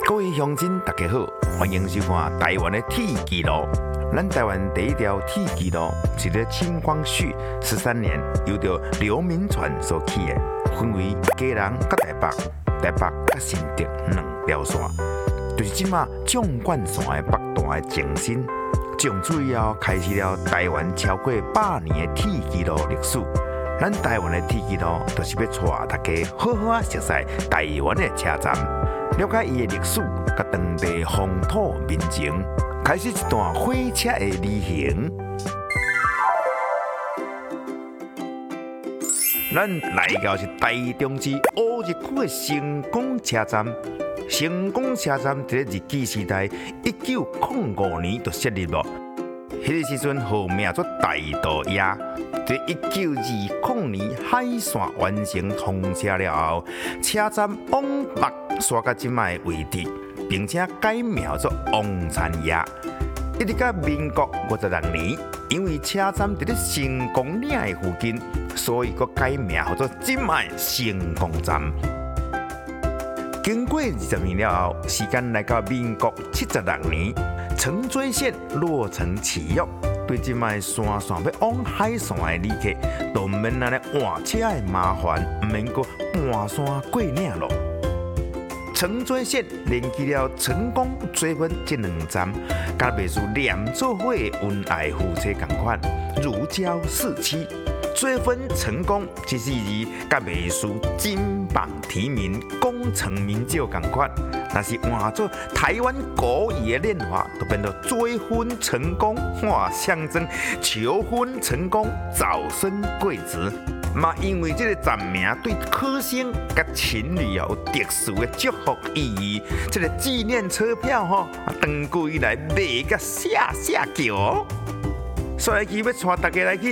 各位乡亲，大家好，欢迎收看台湾的铁纪录。咱台湾第一条铁纪录是在清光绪13年，由着刘铭传所起的，分为基隆甲台北、台北甲新竹两条线，就是即马纵贯线的北段的前身。从此以后，开始了台湾超过100年的铁纪录历史。咱台湾的铁纪录，就是要带大家好好熟悉台湾的车站，了解伊的历史，甲当地风土民情，开始一段火车的旅行。咱来到是台中市乌日区的成功车站。成功车站伫日治时代1905年就设立了。迄个时阵号名做大道驿，在1920年海线完成通车了后，车站往北刷到即卖位置，并且改名做王田驿。一直到民国56年，因为车站伫咧成功岭的附近，所以佮改名叫做即卖成功站。经过20年了后，时间来到民国76年，长追线落成启用，对即卖山线要往海线的旅客，都唔免安尼换车的麻烦，唔免过盘山过岭路。长追线连接了成功、追分这两站，甲袂输连做伙的恩爱夫妻同款，如胶似漆。追分成功这4字，甲袂输金榜题名、功成名就同款。若是换做台湾国语的念法，就变做追婚成功，哇，象征求婚成功、早生贵子。嘛，因为这个站名对科生甲情侣有特殊的祝福意义，这个纪念车票长久以来卖甲下叫。所以要带大家来去